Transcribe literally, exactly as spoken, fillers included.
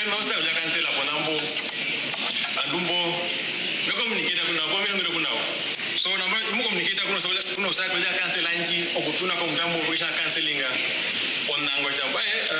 no sa ya cancel hapo nambo andumbo no communicate kuna kwa mimi ngire kunao so namba imu communicate kuna sababu kuna usafi ya cancel anji okutuna kwa mtambo kwa cancelinga onango jambaye